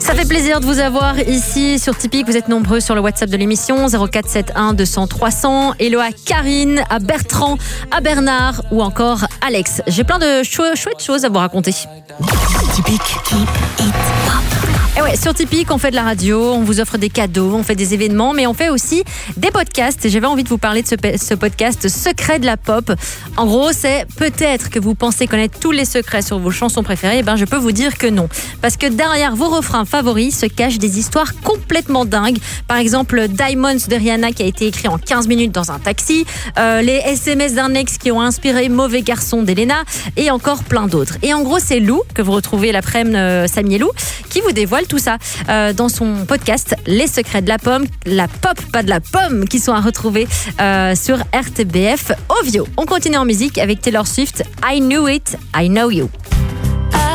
Ça fait plaisir de vous avoir ici sur Tipeee. Vous êtes nombreux sur le WhatsApp de l'émission 0471 200 300. Hello à Karine, à Bertrand, à Bernard ou encore Alex. J'ai plein de chouettes choses à vous raconter. Typique. Keep it pop. Et ouais, sur Tipeee, on fait de la radio, on vous offre des cadeaux, on fait des événements, mais on fait aussi des podcasts. Et j'avais envie de vous parler de ce podcast Secret de la pop. En gros, c'est peut-être que vous pensez connaître tous les secrets sur vos chansons préférées. Eh ben, je peux vous dire que non. Parce que derrière vos refrains favoris se cachent des histoires complètement dingues. Par exemple, Diamonds de Rihanna qui a été écrit en 15 minutes dans un taxi. Les SMS d'un ex qui ont inspiré Mauvais Garçon d'Elena. Et encore plein d'autres. Et en gros, c'est Lou, que vous retrouvez l'après-midi, Samy et Lou, qui vous dévoile tout ça dans son podcast Les Secrets de la Pomme, la pop, pas de la pomme, qui sont à retrouver sur RTBF Ovio. On continue en musique avec Taylor Swift, I Knew It, I Know You.